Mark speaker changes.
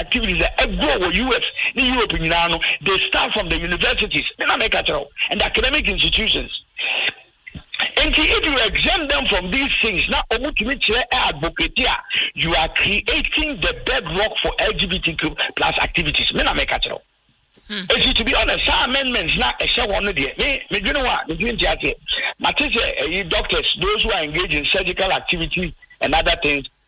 Speaker 1: activities that grow in US, in Europe, they start from the universities, and academic institutions. And if you exempt them from these things, now advocate, you are creating the bedrock for LGBTQ plus activities. And to be honest, some amendments not a show on the day. You know what? The doctors, those who are engaged in surgical activity and other things,